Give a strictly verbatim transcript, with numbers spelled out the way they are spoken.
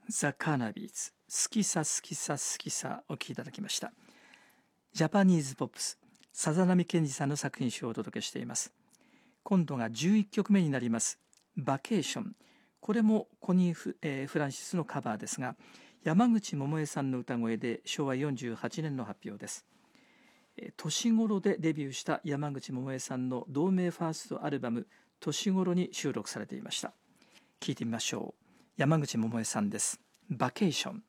ザ・カーナビーズ、好きさ好きさ好きさお聴きいただきました。ジャパニーズポップス、さざなみけんじさんの作品集をお届けしています。今度がじゅういっきょくめになります。バケーション。これもコニーフ、えー、フランシスのカバーですが、山口百恵さんの歌声でしょうわよんじゅうはちねんの発表です。年頃でデビューした山口百恵さんの同名ファーストアルバム年頃に収録されていました。聴いてみましょう。山口百恵さんです。バケーション。